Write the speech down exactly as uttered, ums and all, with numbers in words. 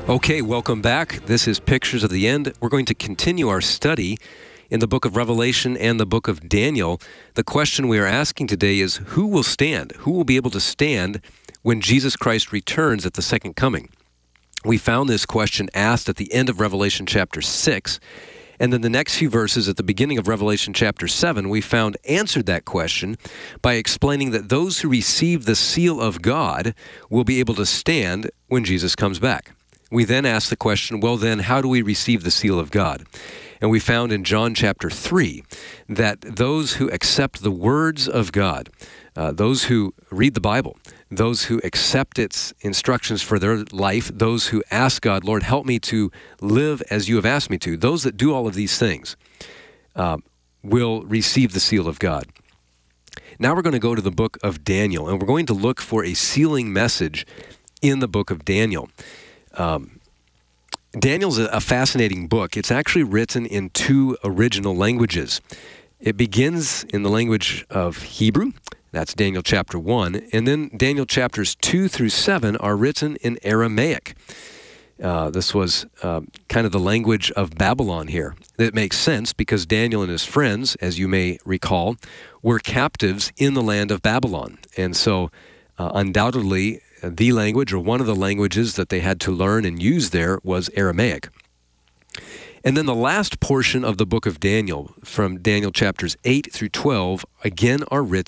Okay, welcome back. This is Pictures of the End. We're going to continue our study in the book of Revelation and the book of Daniel. The question we are asking today is, who will stand? Who will be able to stand when Jesus Christ returns at the second coming? We found this question asked at the end of Revelation chapter six, and then the next few verses at the beginning of Revelation chapter seven, we found answered that question by explaining that those who receive the seal of God will be able to stand when Jesus comes back. We then asked the question, well then, how do we receive the seal of God? And we found in John chapter three that those who accept the words of God, uh, those who read the Bible, those who accept its instructions for their life, those who ask God, Lord, help me to live as you have asked me to, those that do all of these things uh, will receive the seal of God. Now we're going to go to the book of Daniel, and we're going to look for a sealing message in the book of Daniel. Um, Daniel's a, a fascinating book. It's actually written in two original languages. It begins in the language of Hebrew. That's Daniel chapter one. And then Daniel chapters two through seven are written in Aramaic. Uh, this was uh, kind of the language of Babylon here. It makes sense because Daniel and his friends, as you may recall, were captives in the land of Babylon. And so uh, undoubtedly, the language, or one of the languages that they had to learn and use there, was Aramaic. And then the last portion of the book of Daniel, from Daniel chapters eight through twelve, again are written